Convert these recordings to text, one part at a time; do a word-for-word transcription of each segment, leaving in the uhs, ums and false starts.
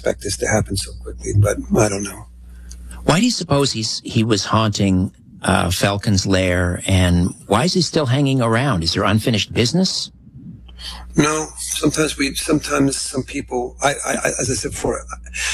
expect this to happen so quickly, but I don't know. Why do you suppose he's he was haunting uh, Falcon's Lair, and why is he still hanging around? Is there unfinished business? No, sometimes we, sometimes some people, I, I, as I said before,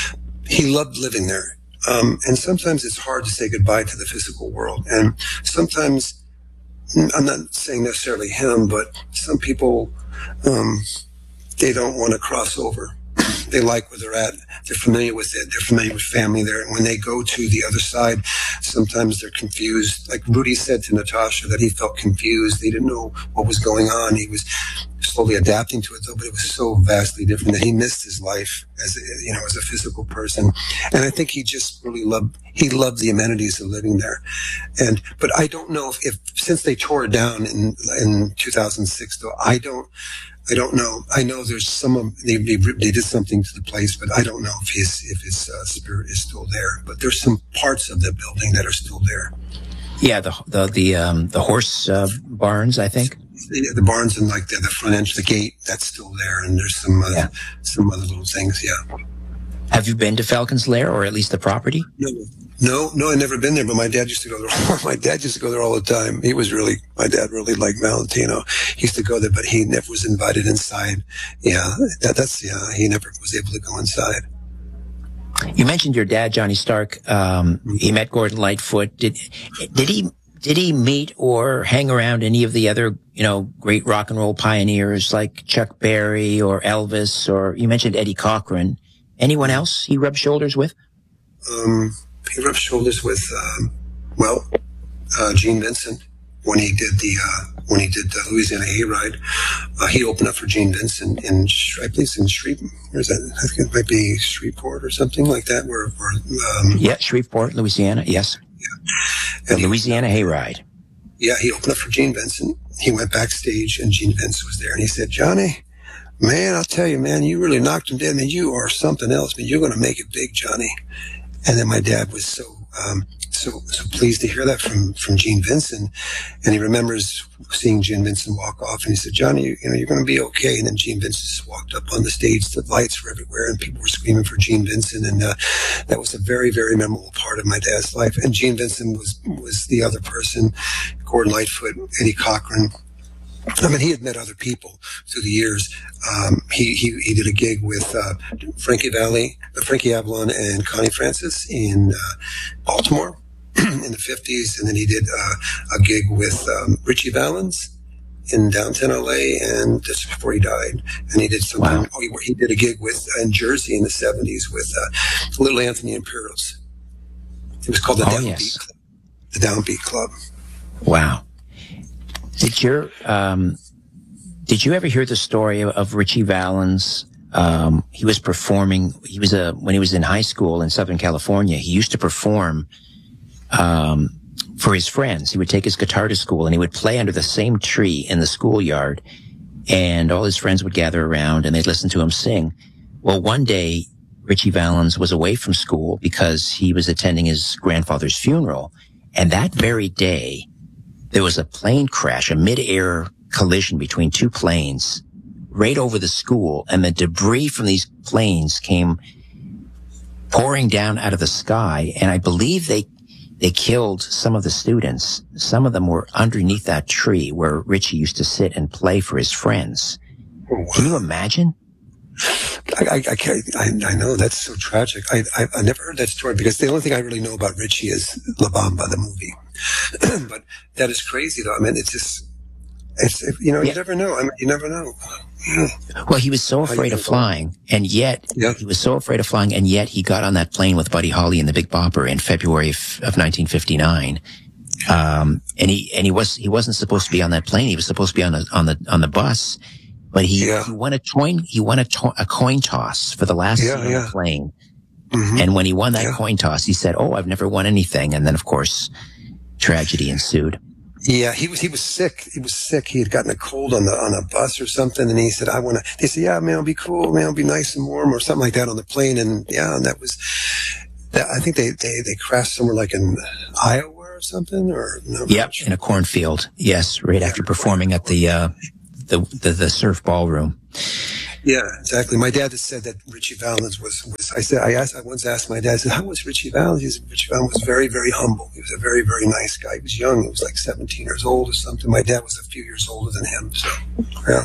he loved living there. Um, and sometimes it's hard to say goodbye to the physical world. And sometimes, I'm not saying necessarily him, but some people, um, they don't want to cross over. They like where they're at. They're familiar with it. They're familiar with family there. And when they go to the other side, sometimes they're confused. Like Rudy said to Natasha that he felt confused. He didn't know what was going on. He was slowly adapting to it, though, but it was so vastly different that he missed his life as a, you know, as a physical person. And I think he just really loved, he loved the amenities of living there. And, but I don't know if, if since they tore it down in, in two thousand six, though, I don't, I don't know. I know there's some of, they, they, they did something to the place, but I don't know if his, if his uh, spirit is still there. But there's some parts of the building that are still there. Yeah, the, the, the, um, the horse, uh, barns, I think. The, the barns and like the, the front edge of the gate, that's still there. And there's some, uh, yeah. some other little things. Yeah. Have you been to Falcon's Lair, or at least the property? No, no, no, I've never been there, but my dad used to go there. My dad used to go there all the time. He was really, my dad really liked Valentino. He used to go there, but he never was invited inside. Yeah, that, that's, yeah, he never was able to go inside. You mentioned your dad, Johnny Stark. Um, he met Gordon Lightfoot. Did, did he, did he meet or hang around any of the other, you know, great rock and roll pioneers like Chuck Berry or Elvis, or you mentioned Eddie Cochran? Anyone else he rubbed shoulders with? Um, he rubbed shoulders with, um, well, uh, Gene Vincent when he did the, uh, when he did the Louisiana Hayride. Uh, he opened up for Gene Vincent in, I believe it's in Shreveport. Where's that? I think it might be Shreveport or something like that. Where, where um, yeah, Shreveport, Louisiana. Yes. Yeah. The Louisiana Hayride. Yeah, he opened up for Gene Vincent. He went backstage and Gene Vincent was there, and he said, "Johnny, man, I'll tell you, man, you really knocked him dead. Man, you are something else, man. You're going to make it big, Johnny." And then my dad was so, um, so, so pleased to hear that from, from Gene Vincent. And he remembers seeing Gene Vincent walk off, and he said, "Johnny, you, you know, you're going to be okay." And then Gene Vincent just walked up on the stage. The lights were everywhere and people were screaming for Gene Vincent. And, uh, that was a very, very memorable part of my dad's life. And Gene Vincent was, was the other person, Gordon Lightfoot, Eddie Cochran. I mean, he had met other people through the years. Um, he, he, he did a gig with, uh, Frankie Valli, uh, Frankie Avalon and Connie Francis in, uh, Baltimore in the fifties. And then he did, uh, a gig with, um, Richie Valens in downtown L A, and just before he died. And he did something, wow. oh, he, he did a gig with, uh, in Jersey in the seventies with, uh, Little Anthony Imperials. It was called the oh, Downbeat yes. Club. The Downbeat Club. Wow. Did your, um, did you ever hear the story of, of Richie Valens? Um, he was performing, he was a, when he was in high school in Southern California, he used to perform, um, for his friends. He would take his guitar to school and he would play under the same tree in the schoolyard, and all his friends would gather around and they'd listen to him sing. Well, one day, Richie Valens was away from school because he was attending his grandfather's funeral. And that very day, there was a plane crash, a mid-air collision between two planes right over the school, and the debris from these planes came pouring down out of the sky, and I believe they they killed some of the students. Some of them were underneath that tree where Richie used to sit and play for his friends. Oh, wow. Can you imagine? I, I, I can't, I, I know, that's so tragic. I, I, I never heard that story because the only thing I really know about Richie is La Bamba, the movie. But that is crazy though. I mean, it's just, it's, you know, yeah. you never know. I mean, you never know. Yeah. Well, he was so afraid of flying, and yet, yeah. he was so afraid of flying, and yet he got on that plane with Buddy Holly and the Big Bopper in February of, of nineteen fifty-nine. Um, and he, and he was, he wasn't supposed to be on that plane. He was supposed to be on the, on the, on the bus. But he, yeah. he won a coin, he won a, to, a coin toss for the last yeah, seat on yeah. the plane. Mm-hmm. And when he won that yeah. coin toss, he said, "Oh, I've never won anything." And then, of course, tragedy ensued. Yeah, he was, he was sick. He was sick. He had gotten a cold on the, on a bus or something. And he said, "I want to," they said, "Yeah, man, it'll be cool, man, it'll be nice and warm," or something like that on the plane. And yeah, and that was, that, I think they, they, they crashed somewhere like in Iowa or something, or no. Yep, in a cornfield. Yes, right after performing at the, uh, The, the, the surf ballroom. Yeah, exactly. My dad had said that Richie Valens was, was I said, I asked, I once asked my dad, I said, how was Richie Valens? He said, Richie Valens was very, very humble. He was a very, very nice guy. He was young. He was like seventeen years old or something. My dad was a few years older than him. So, yeah.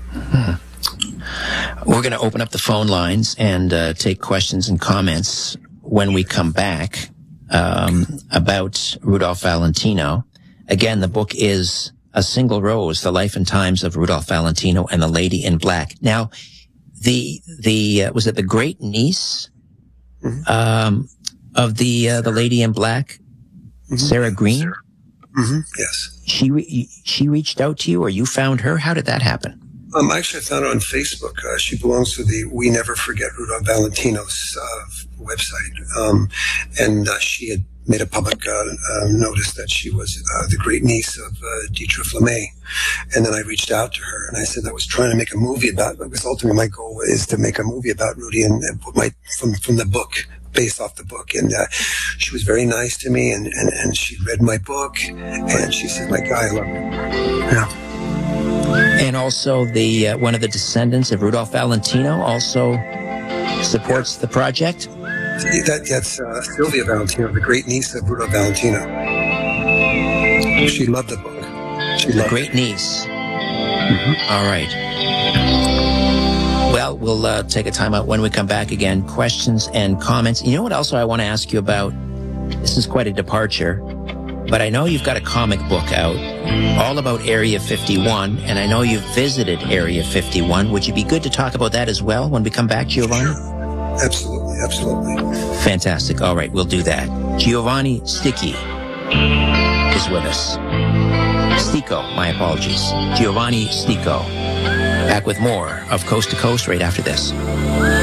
Hmm. We're going to open up the phone lines and uh, take questions and comments when we come back um, about Rudolph Valentino. Again, the book is A Single Rose, The Life and Times of Rudolph Valentino and the Lady in Black. Now, the, the, uh, was it the great niece, mm-hmm. um, of the, uh, the Lady in Black, mm-hmm. Sarah Green? Sarah. Mm-hmm. Yes. She, re- she reached out to you or you found her? How did that happen? Um, actually, I found her on Facebook. Uh, she belongs to the We Never Forget Rudolph Valentino's uh, website. Um, and uh, she had made a public uh, uh, notice that she was uh, the great niece of uh, Dietrich LeMay. And then I reached out to her and I said I was trying to make a movie about, because ultimately my goal is to make a movie about Rudy and, and put my, from, from the book, based off the book. And uh, she was very nice to me and, and, and she read my book and she said, my guy, I love you. Yeah. And also the uh, one of the descendants of Rudolph Valentino also supports the project? That, that's uh, Sylvia Valentino, the great niece of Rudolph Valentino. She loved the book. She loved great it. niece. Mm-hmm. All right. Well, we'll uh, take a time out when we come back again. Questions and comments. You know what else I want to ask you about? This is quite a departure, but I know you've got a comic book out all about Area fifty-one, and I know you've visited Area fifty-one. Would you be good to talk about that as well when we come back, Giovanni? Sure. Absolutely, absolutely. Fantastic. All right, we'll do that. Giovanni Sticchi is with us. Stico, my apologies. Giovanni Stico. Back with more of Coast to Coast right after this.